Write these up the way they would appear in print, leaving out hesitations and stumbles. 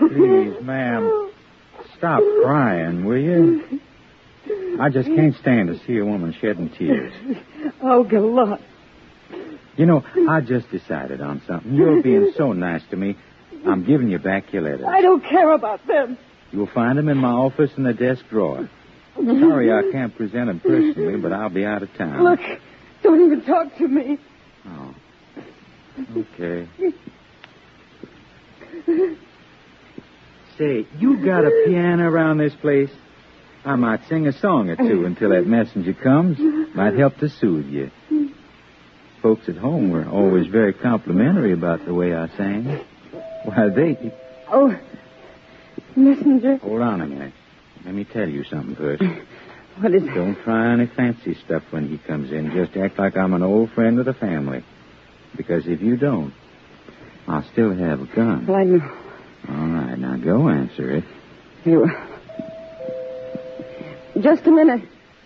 Please, ma'am, stop crying, will you? I just can't stand to see a woman shedding tears. Oh, Galot. You know, I just decided on something. You're being so nice to me. I'm giving you back your letters. I don't care about them. You'll find them in my office in the desk drawer. Sorry I can't present them personally, but I'll be out of town. Look, don't even talk to me. Oh. Okay. Say, you got a piano around this place? I might sing a song or two until that messenger comes. Might help to soothe you. Folks at home were always very complimentary about the way I sang. Why, they... Oh, messenger. Hold on a minute. Let me tell you something first. What is it? Don't try any fancy stuff when he comes in. Just act like I'm an old friend of the family. Because if you don't, I'll still have a gun. Well, I know. All right, now go answer it. You... Just a minute.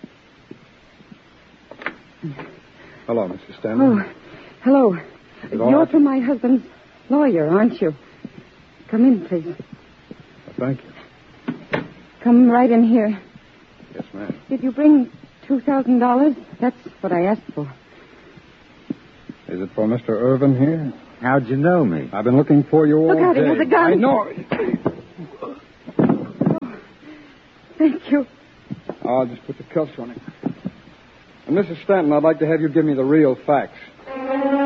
Hello, Mrs. Stanley. Oh, hello. You're right? from my husband's lawyer, aren't you? Come in, please. Thank you. Come right in here. Yes, ma'am. Did you bring $2,000? That's what I asked for. Is it for Mr. Irvin here? How'd you know me? I've been looking for you all Look out, day. he has a gun. I know. Thank you. I'll just put the cuffs on him. And Mrs. Stanton, I'd like to have you give me the real facts.